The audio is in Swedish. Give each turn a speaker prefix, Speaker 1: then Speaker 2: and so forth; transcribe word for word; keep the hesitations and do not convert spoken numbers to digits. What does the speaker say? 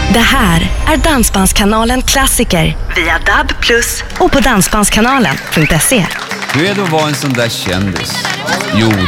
Speaker 1: Det här är Dansbandskanalen Klassiker via D A B plus och på dansbandskanalen punkt se.
Speaker 2: Hur är det att vara en sån där kändis? Jo,